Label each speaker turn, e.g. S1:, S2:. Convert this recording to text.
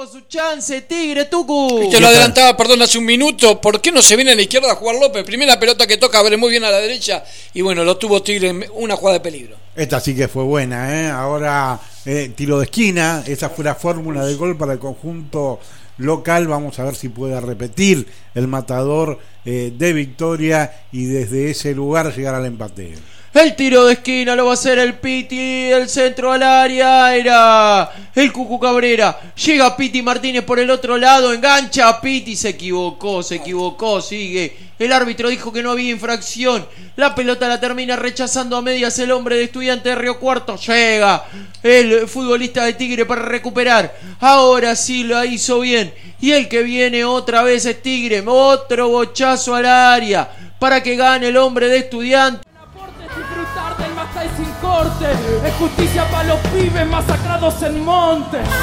S1: tuvo su chance, Tigre, Tucu.
S2: Te lo adelantaba, perdón, hace un minuto. ¿Por qué no se viene a la izquierda a jugar López? Primera pelota que toca, abre muy bien a la derecha. Y bueno, lo tuvo Tigre en una jugada de peligro.
S3: Esta sí que fue buena, ¿eh? Ahora tiro de esquina. Esa fue la fórmula de gol para el conjunto local. Vamos a ver si puede repetir el matador de Victoria y desde ese lugar llegar al empate.
S1: El tiro de esquina lo va a hacer el Piti, el centro al área, era el Cucu Cabrera. Llega Piti Martínez por el otro lado, engancha a Piti, se equivocó, sigue. El árbitro dijo que no había infracción. La pelota la termina rechazando a medias el hombre de Estudiantes de Río Cuarto. Llega el futbolista de Tigre para recuperar. Ahora sí lo hizo bien. Y el que viene otra vez es Tigre. Otro bochazo al área para que gane el hombre de Estudiantes.
S4: Disfrutar del Mastai sin corte, es justicia para los pibes masacrados en monte.